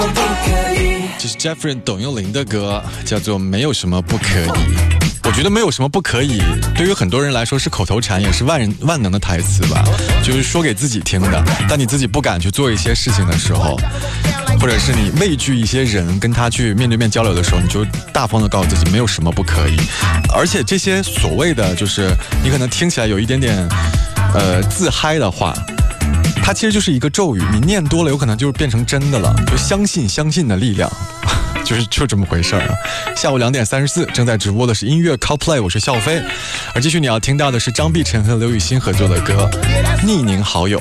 这是 Jeffrey 董又霖的歌，叫做没有什么不可以。我觉得没有什么不可以，对于很多人来说是口头禅，也是万能的台词吧，就是说给自己听的。当你自己不敢去做一些事情的时候，或者是你畏惧一些人跟他去面对面交流的时候，你就大方的告诉自己没有什么不可以。而且这些所谓的就是你可能听起来有一点点自嗨的话，它其实就是一个咒语，你念多了有可能就是变成真的了，就相信的力量。就这么回事啊。下午2点34正在直播的是音乐 Cosplay， 我是笑飞。而继续你要听到的是张碧晨和刘雨昕合作的歌《逆宁好友》。